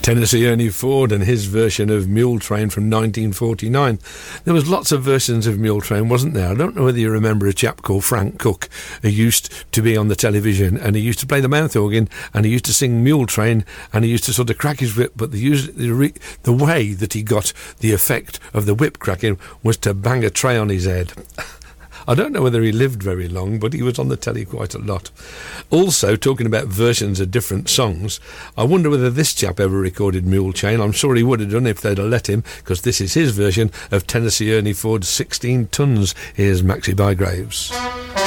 Tennessee Ernie Ford and his version of Mule Train from 1949. There was lots of versions of Mule Train, wasn't there? I don't know whether you remember a chap called Frank Cook who used to be on the television, and he used to play the mouth organ, and he used to sing Mule Train, and he used to sort of crack his whip, but the way that he got the effect of the whip cracking was to bang a tray on his head. I don't know whether he lived very long, but he was on the telly quite a lot. Also, talking about versions of different songs, I wonder whether this chap ever recorded Mule Train. I'm sure he would have done if they'd have let him, because this is his version of Tennessee Ernie Ford's 16 Tons. Here's Maxie Bygraves.